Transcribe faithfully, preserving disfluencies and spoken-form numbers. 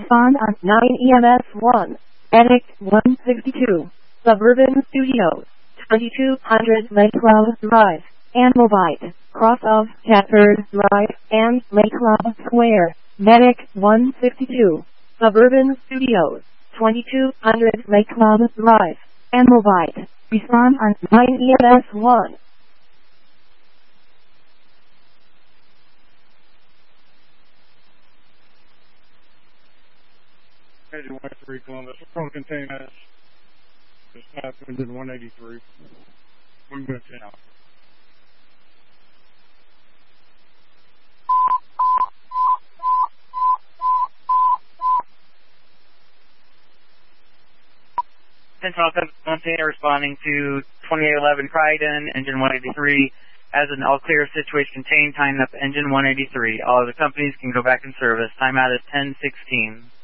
Respond on nine E M S one. Medic one sixty-two. Suburban Studios. twenty-two hundred Mayclub Drive. And Mobile. Cross of Chatford Drive and Mayclub Square. Medic one sixty-two. Suburban Studios. twenty-two hundred Mayclub Drive. And Mobile. Respond on nine E M S one. Engine one eighty-three Columbus. We're going to contain us. Just past engine one eighty-three. We're going to out. Central Container responding to twenty-eight eleven Crichton, engine one eighty-three. As an all clear situation contained, time up engine one eighty-three. All other companies can go back in service. Timeout is ten sixteen.